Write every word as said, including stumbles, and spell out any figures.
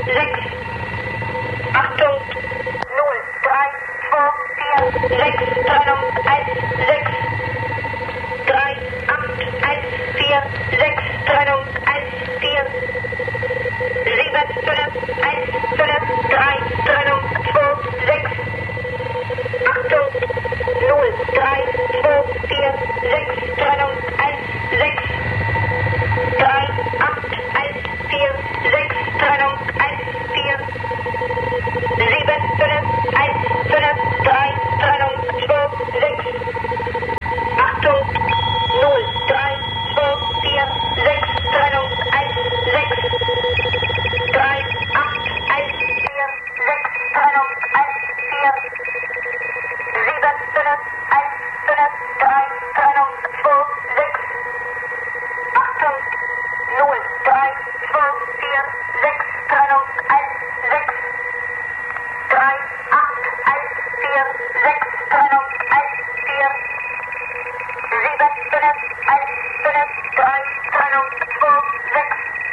sechs. Achtung. null, drei, zwei, vier, sechs. Trennung eins, sechs. drei, acht, eins, vier, sechs. Trennung eins, vier. sieben, fünf, eins, fünf, drei. Trennung zwei, sechs. Achtung. null, drei, zwei, vier, sechs. Trennung eins, sechs. drei, acht, eins, vier, sechs. Trennung eins, vier. sieben, fünf, eins, fünf, drei. Trennung zwei, sechs. Achtung. null, drei, zwei, vier, sechs. Trennung eins, sechs. drei, acht, eins, vier, sechs. Trennung eins, vier. sieben, fünf, eins, fünf, drei. Trennung zwei, sechs. Achtung. null, drei, zwei, vier, sechs. Trennung eins, sechs. drei, acht, eins, vier, sechs. Trennung